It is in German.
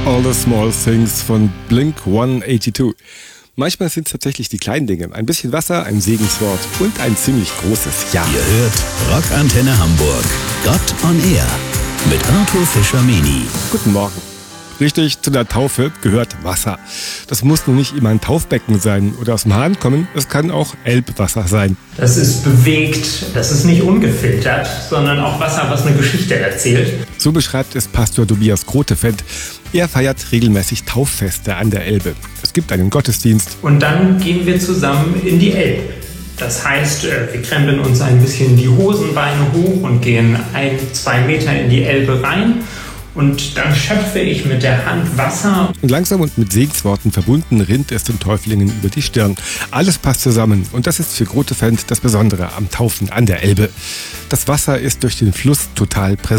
All the Small Things von Blink-182. Manchmal sind es tatsächlich die kleinen Dinge. Ein bisschen Wasser, ein Segenswort und ein ziemlich großes Ja. Ihr hört Rockantenne Hamburg. Gott on Air mit Arthur Fischer-Meni. Guten Morgen. Richtig, zu der Taufe gehört Wasser. Das muss nun nicht immer ein Taufbecken sein oder aus dem Hahn kommen. Es kann auch Elbwasser sein. Das ist bewegt, das ist nicht ungefiltert, sondern auch Wasser, was eine Geschichte erzählt. So beschreibt es Pastor Tobias Grotefend. Er feiert regelmäßig Tauffeste an der Elbe. Es gibt einen Gottesdienst. Und dann gehen wir zusammen in die Elbe. Das heißt, wir krempeln uns ein bisschen die Hosenbeine hoch und gehen 1-2 Meter in die Elbe rein. Und dann schöpfe ich mit der Hand Wasser. Und langsam und mit Segensworten verbunden rinnt es den Täuflingen über die Stirn. Alles passt zusammen und das ist für Grotefend das Besondere am Taufen an der Elbe. Das Wasser ist durch den Fluss total präsent.